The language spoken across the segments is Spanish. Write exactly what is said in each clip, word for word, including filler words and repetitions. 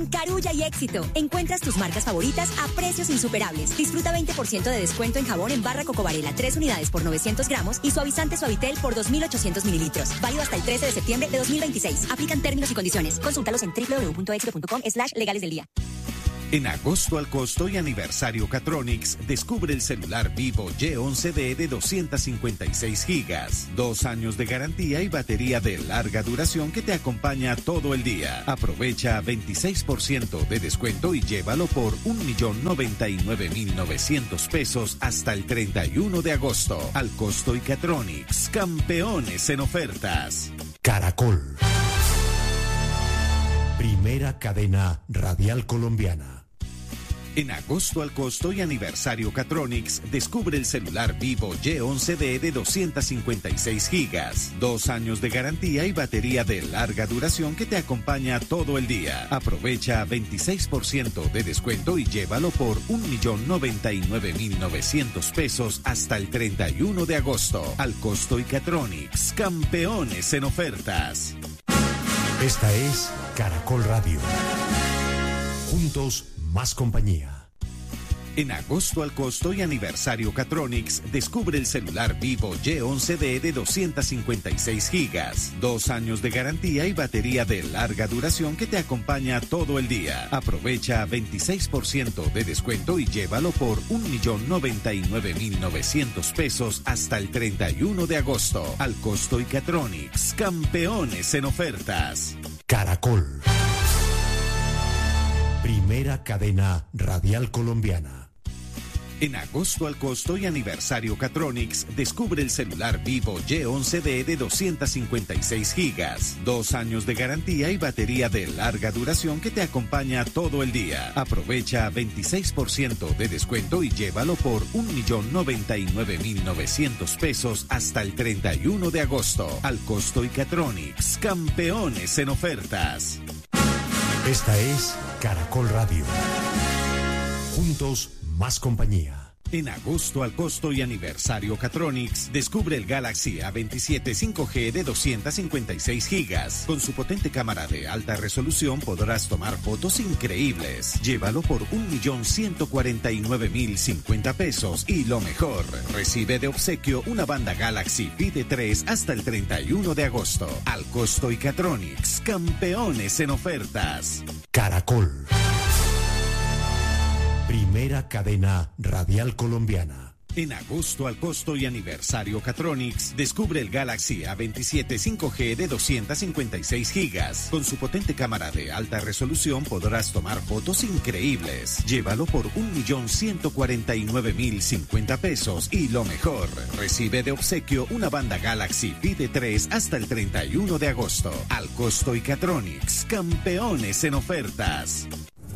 con Carulla y Éxito. Encuentras tus marcas favoritas a precios insuperables. Disfruta veinte por ciento de descuento en jabón en barra Coco Varela, tres unidades por novecientos gramos y suavizante Suavitel por dos mil ochocientos mililitros. Válido hasta el trece de septiembre de dos mil veintiséis. Aplican términos y condiciones. Consúltalos en doble u doble u doble u punto éxito punto com slash legales del día. En agosto al costo y aniversario Catronics, descubre el celular Vivo Y once D de doscientos cincuenta y seis gigas, dos años de garantía y batería de larga duración que te acompaña todo el día. Aprovecha veintiséis por ciento de descuento y llévalo por un millón noventa y nueve mil novecientos pesos hasta el treinta y uno de agosto. Al costo y Catronics, campeones en ofertas. Caracol. Primera cadena radial colombiana. En agosto al costo y aniversario Catronics, descubre el celular Vivo Y once D de doscientos cincuenta y seis gigas, dos años de garantía y batería de larga duración que te acompaña todo el día. Aprovecha veintiséis por ciento de descuento y llévalo por un millón noventa y nueve mil novecientos pesos hasta el treinta y uno de agosto. Al costo y Catronics, campeones en ofertas. Esta es Caracol Radio. Juntos, más compañía. En agosto al costo y aniversario Catronics, descubre el celular Vivo Y once D de doscientos cincuenta y seis gigas, dos años de garantía y batería de larga duración que te acompaña todo el día. Aprovecha veintiséis por ciento de descuento y llévalo por un millón noventa y nueve mil novecientos pesos hasta el treinta y uno de agosto. Al costo y Catronics, campeones en ofertas. Caracol. Primera cadena radial colombiana. En agosto al costo y aniversario Catronics, descubre el celular Vivo Y once D de doscientos cincuenta y seis gigas, dos años de garantía y batería de larga duración que te acompaña todo el día. Aprovecha veintiséis por ciento de descuento y llévalo por un millón noventa y nueve mil novecientos pesos hasta el treinta y uno de agosto. Al costo y Catronics, campeones en ofertas. Esta es Caracol Radio. Juntos, más compañía. En agosto al costo y aniversario Catronics, descubre el Galaxy A veintisiete cinco G de doscientos cincuenta y seis gigas. Con su potente cámara de alta resolución podrás tomar fotos increíbles. Llévalo por un millón ciento cuarenta y nueve mil cincuenta pesos y lo mejor, recibe de obsequio una banda Galaxy Pide tres hasta el treinta y uno de agosto. Al costo y Catronics, campeones en ofertas. Caracol. Primera cadena radial colombiana. En agosto al costo y aniversario Catronics, descubre el Galaxy A veintisiete cinco G de doscientos cincuenta y seis gigas. Con su potente cámara de alta resolución podrás tomar fotos increíbles. Llévalo por un millón ciento cuarenta y nueve mil cincuenta pesos y lo mejor, recibe de obsequio una banda Galaxy Pide tres hasta el treinta y uno de agosto. Al costo y Catronics, campeones en ofertas.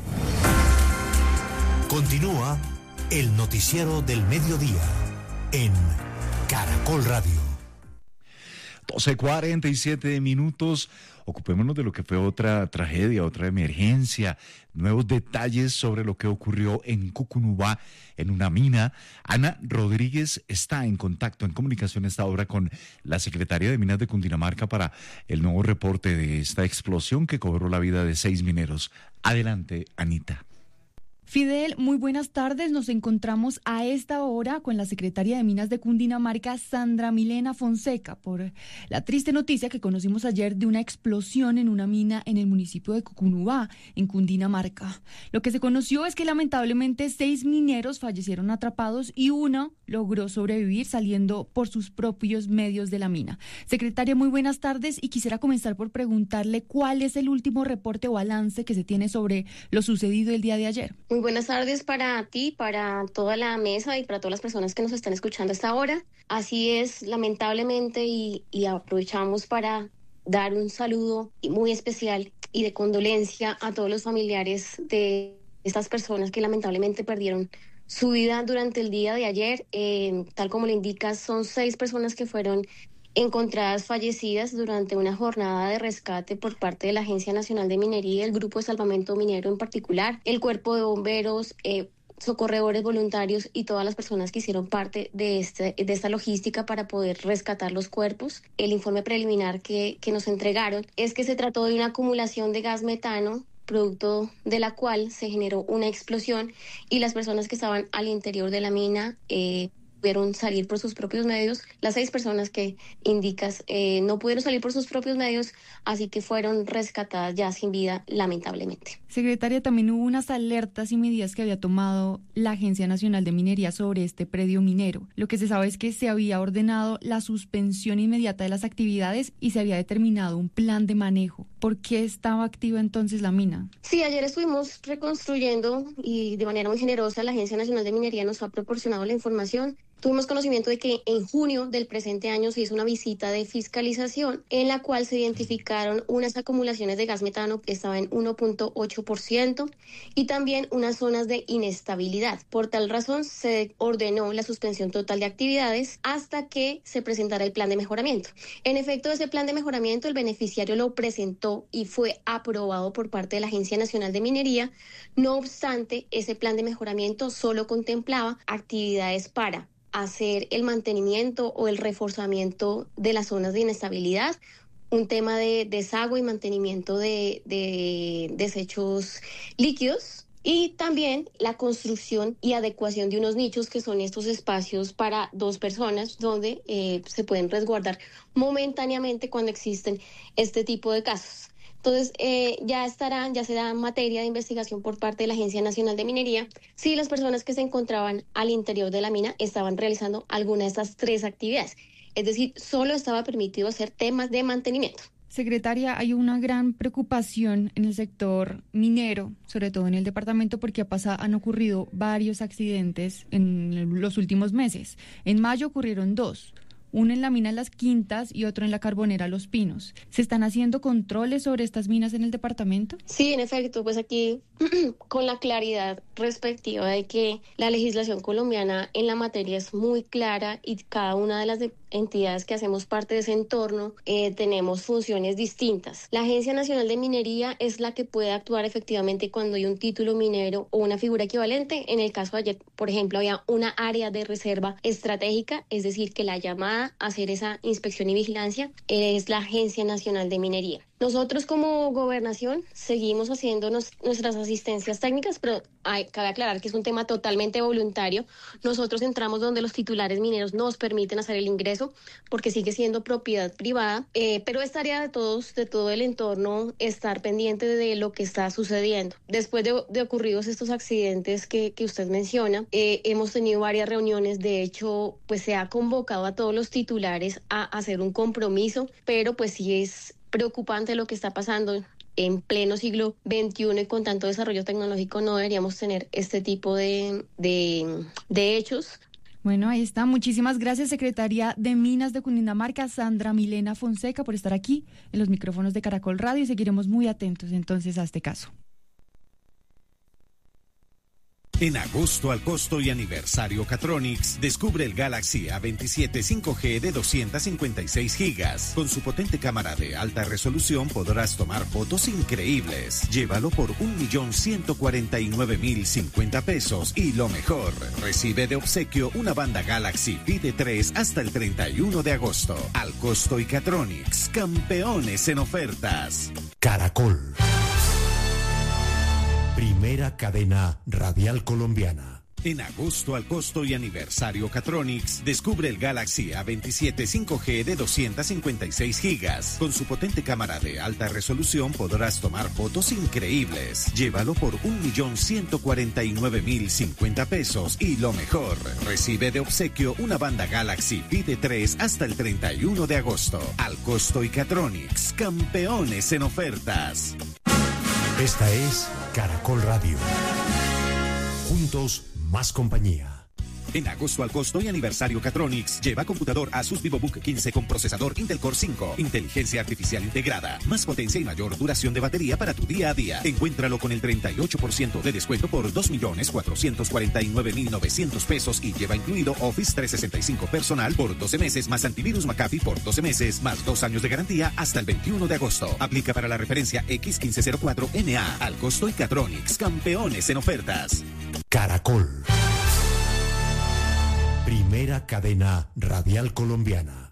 Continúa el noticiero del mediodía en Caracol Radio. doce cuarenta y siete minutos. Ocupémonos de lo que fue otra tragedia, otra emergencia. Nuevos detalles sobre lo que ocurrió en Cucunubá, en una mina. Ana Rodríguez está en contacto, en comunicación a esta hora con la secretaria de Minas de Cundinamarca para el nuevo reporte de esta explosión que cobró la vida de seis mineros. Adelante, Anita. Fidel, muy buenas tardes. Nos encontramos a esta hora con la secretaria de Minas de Cundinamarca, Sandra Milena Fonseca, por la triste noticia que conocimos ayer de una explosión en una mina en el municipio de Cucunubá, en Cundinamarca. Lo que se conoció es que lamentablemente seis mineros fallecieron atrapados y uno logró sobrevivir saliendo por sus propios medios de la mina. Secretaria, muy buenas tardes y quisiera comenzar por preguntarle cuál es el último reporte o balance que se tiene sobre lo sucedido el día de ayer. Muy buenas tardes para ti, para toda la mesa y para todas las personas que nos están escuchando hasta ahora. Así es, lamentablemente, y, y aprovechamos para dar un saludo muy especial y de condolencia a todos los familiares de estas personas que lamentablemente perdieron su vida durante el día de ayer. Eh, tal como le indica, son seis personas que fueron encontradas fallecidas durante una jornada de rescate por parte de la Agencia Nacional de Minería, el Grupo de Salvamento Minero en particular, el Cuerpo de Bomberos, eh, socorredores voluntarios y todas las personas que hicieron parte de, este, de esta logística para poder rescatar los cuerpos. El informe preliminar que, que nos entregaron es que se trató de una acumulación de gas metano producto de la cual se generó una explosión y las personas que estaban al interior de la mina eh, pudieron salir por sus propios medios. Las seis personas que indicas eh, no pudieron salir por sus propios medios, así que fueron rescatadas ya sin vida, lamentablemente. Secretaria, también hubo unas alertas y medidas que había tomado la Agencia Nacional de Minería sobre este predio minero. Lo que se sabe es que se había ordenado la suspensión inmediata de las actividades y se había determinado un plan de manejo. ¿Por qué estaba activa entonces la mina? Sí, ayer estuvimos reconstruyendo y de manera muy generosa la Agencia Nacional de Minería nos ha proporcionado la información. Tuvimos conocimiento de que en junio del presente año se hizo una visita de fiscalización en la cual se identificaron unas acumulaciones de gas metano que estaban en uno punto ocho por ciento y también unas zonas de inestabilidad. Por tal razón se ordenó la suspensión total de actividades hasta que se presentara el plan de mejoramiento. En efecto, ese plan de mejoramiento el beneficiario lo presentó y fue aprobado por parte de la Agencia Nacional de Minería. No obstante, ese plan de mejoramiento solo contemplaba actividades para hacer el mantenimiento o el reforzamiento de las zonas de inestabilidad, un tema de desagüe y mantenimiento de, de desechos líquidos y también la construcción y adecuación de unos nichos que son estos espacios para dos personas donde eh, se pueden resguardar momentáneamente cuando existen este tipo de casos. Entonces, eh, ya estará, ya será materia de investigación por parte de la Agencia Nacional de Minería si las personas que se encontraban al interior de la mina estaban realizando alguna de estas tres actividades. Es decir, solo estaba permitido hacer temas de mantenimiento. Secretaria, hay una gran preocupación en el sector minero, sobre todo en el departamento, porque ha pasado, han ocurrido varios accidentes en los últimos meses. En mayo ocurrieron dos. Uno en la mina Las Quintas y otro en la Carbonera Los Pinos. ¿Se están haciendo controles sobre estas minas en el departamento? Sí, en efecto, pues aquí con la claridad respectiva de que la legislación colombiana en la materia es muy clara y cada una de las de entidades que hacemos parte de ese entorno eh, tenemos funciones distintas. La Agencia Nacional de Minería es la que puede actuar efectivamente cuando hay un título minero o una figura equivalente. En el caso de ayer, por ejemplo, había una área de reserva estratégica, es decir, que la llamada a hacer esa inspección y vigilancia es la Agencia Nacional de Minería. Nosotros como gobernación seguimos haciéndonos nuestras asistencias técnicas, pero hay, cabe aclarar que es un tema totalmente voluntario. Nosotros entramos donde los titulares mineros nos permiten hacer el ingreso porque sigue siendo propiedad privada, eh, pero es tarea de todos, de todo el entorno, estar pendiente de lo que está sucediendo. Después de, de ocurridos estos accidentes que, que usted menciona, eh, hemos tenido varias reuniones. De hecho, pues se ha convocado a todos los titulares a hacer un compromiso, pero pues sí es preocupante lo que está pasando en pleno siglo veintiuno y con tanto desarrollo tecnológico. No deberíamos tener este tipo de, de, de hechos. Bueno, ahí está. Muchísimas gracias, secretaria de Minas de Cundinamarca, Sandra Milena Fonseca, por estar aquí en los micrófonos de Caracol Radio y seguiremos muy atentos entonces a este caso. En agosto al costo y aniversario Catronics, descubre el Galaxy A veintisiete cinco G de doscientos cincuenta y seis gigas. Con su potente cámara de alta resolución podrás tomar fotos increíbles. Llévalo por un millón ciento cuarenta y nueve mil cincuenta pesos y lo mejor, recibe de obsequio una banda Galaxy Pide tres hasta el treinta y uno de agosto. Al costo y Catronics, campeones en ofertas. Caracol. Primera cadena radial colombiana. En agosto al costo y aniversario Catronics, descubre el Galaxy A veintisiete cinco G de doscientos cincuenta y seis gigas. Con su potente cámara de alta resolución podrás tomar fotos increíbles. Llévalo por un millón ciento cuarenta y nueve mil cincuenta pesos y lo mejor, recibe de obsequio una banda Galaxy Pide tres hasta el treinta y uno de agosto. Al costo y Catronics, campeones en ofertas. Esta es Caracol Radio. Juntos, más compañía. En agosto al costo y aniversario Catronics, lleva computador Asus VivoBook quince con procesador Intel Core cinco, inteligencia artificial integrada, más potencia y mayor duración de batería para tu día a día. Encuéntralo con el treinta y ocho por ciento de descuento por dos millones cuatrocientos cuarenta y nueve mil novecientos pesos y lleva incluido Office trescientos sesenta y cinco personal por doce meses más antivirus McAfee por doce meses más dos años de garantía hasta el veintiuno de agosto. Aplica para la referencia X quince cero cuatro N A. Al costo y Catronics, campeones en ofertas. Caracol. Primera cadena radial colombiana.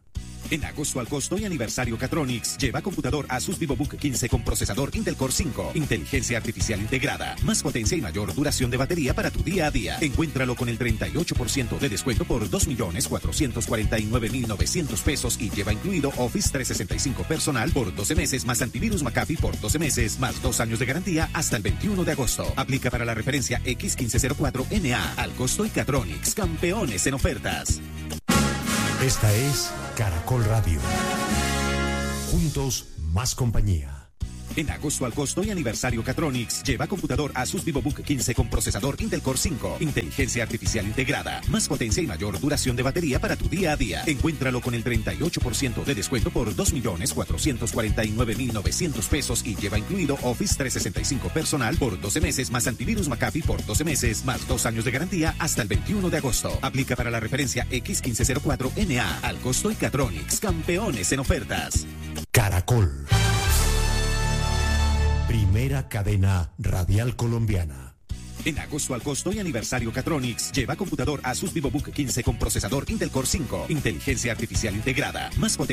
En agosto al costo y aniversario Catronics, lleva computador Asus VivoBook quince con procesador Intel Core cinco, inteligencia artificial integrada, más potencia y mayor duración de batería para tu día a día. Encuéntralo con el treinta y ocho por ciento de descuento por dos millones cuatrocientos cuarenta y nueve mil novecientos pesos y lleva incluido Office trescientos sesenta y cinco personal por doce meses más antivirus McAfee por doce meses más dos años de garantía hasta el veintiuno de agosto. Aplica para la referencia X quince cero cuatro N A al costo y Catronics, campeones en ofertas. Esta es Caracol Radio. Juntos, más compañía. En agosto al costo y aniversario Catronics, lleva computador Asus VivoBook quince con procesador Intel Core cinco, inteligencia artificial integrada, más potencia y mayor duración de batería para tu día a día. Encuéntralo con el treinta y ocho por ciento de descuento por dos millones cuatrocientos cuarenta y nueve mil novecientos pesos y lleva incluido Office trescientos sesenta y cinco personal por doce meses más antivirus McAfee por doce meses más dos años de garantía hasta el veintiuno de agosto. Aplica para la referencia X quince cero cuatro N A al costo y Catronics, campeones en ofertas. Caracol. Primera cadena radial colombiana. En agosto al costo y aniversario Catronics, lleva computador Asus VivoBook quince con procesador Intel Core cinco, inteligencia artificial integrada, más potencia